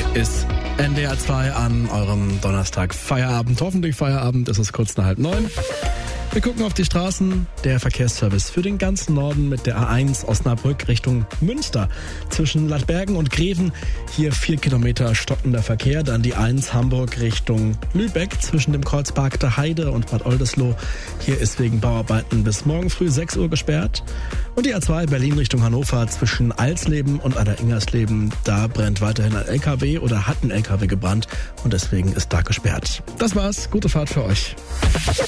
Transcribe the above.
ist NDR 2 an eurem Donnerstag Feierabend. Hoffentlich Feierabend, ist es kurz nach 8:30. Wir gucken auf die Straßen. Der Verkehrsservice für den ganzen Norden mit der A1 Osnabrück Richtung Münster. Zwischen Ladbergen und Greven hier 4 Kilometer stockender Verkehr. Dann die 1 Hamburg Richtung Lübeck zwischen dem Kreuzpark der Heide und Bad Oldesloe. Hier ist wegen Bauarbeiten bis morgen früh 6 Uhr gesperrt. Und die A2 Berlin Richtung Hannover zwischen Alsleben und Ingersleben. Da brennt weiterhin ein LKW oder hat ein LKW gebrannt und deswegen ist da gesperrt. Das war's. Gute Fahrt für euch.